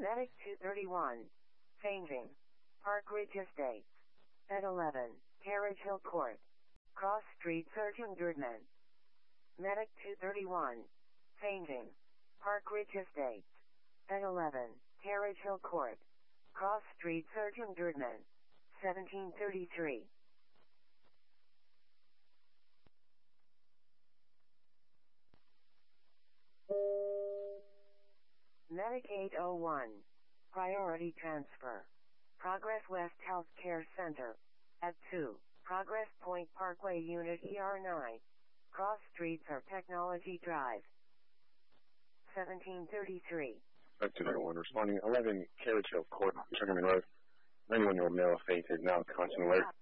Medic 231. Changing. Park Ridge Estates. At 11. Carriage Hill Court. Cross Street Surgeon Girdman. Medic 231. Changing. Park Ridge Estates. At 11. Carriage Hill Court. Cross Street Surgeon Girdman. 1733. Medic 801. Priority transfer. Progress West Healthcare Center. At 2. Progress Point Parkway Unit ER9. Cross Streets or Technology Drive. 1733. Back to that one. Responding 11 Carriage Hill Court, Sugarman Road. 91-year-old male of faith is now constant alert.